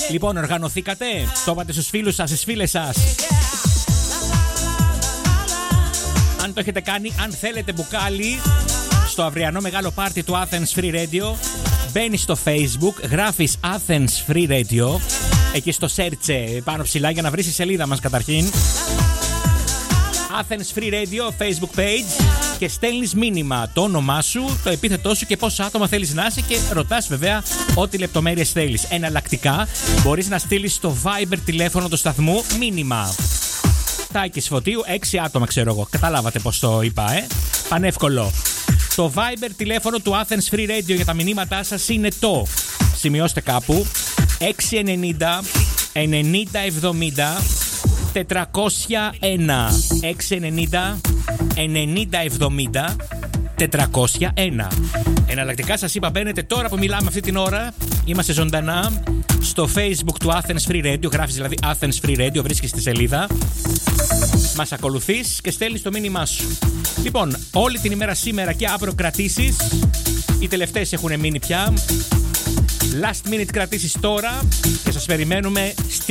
Λοιπόν, οργανωθήκατε, το είπατε στους φίλους σας, στις φίλες σας. Αν το έχετε κάνει, αν θέλετε μπουκάλι στο αυριανό μεγάλο πάρτι του Athens Free Radio, μπαίνεις στο Facebook, γράφεις Athens Free Radio, εκεί στο search πάνω ψηλά για να βρεις τη σελίδα μας καταρχήν. Athens Free Radio Facebook page και στέλνεις μήνυμα, το όνομά σου, το επίθετό σου και πόσα άτομα θέλεις να είσαι και ρωτάς βέβαια ό,τι λεπτομέρειες θέλεις. Εναλλακτικά μπορείς να στείλεις στο Viber τηλέφωνο του σταθμού μήνυμα. Τάκης Φωτίου, 6 άτομα ξέρω εγώ. Καταλάβατε πως το είπα, Πανεύκολο. Το Viber τηλέφωνο του Athens Free Radio για τα μηνύματά σας είναι το, σημειώστε κάπου, 690 9070 401. 690 9070 401. Εναλλακτικά σας είπα, μπαίνετε τώρα που μιλάμε αυτή την ώρα. Είμαστε ζωντανά στο Facebook του Athens Free Radio. Γράφεις δηλαδή Athens Free Radio, βρίσκεις τη σελίδα. Μας ακολουθείς και στέλνεις το μήνυμά σου. Λοιπόν, όλη την ημέρα σήμερα και αύριο κρατήσεις. Οι τελευταίες έχουν μείνει πια. Last minute κρατήσεις τώρα και σας περιμένουμε στη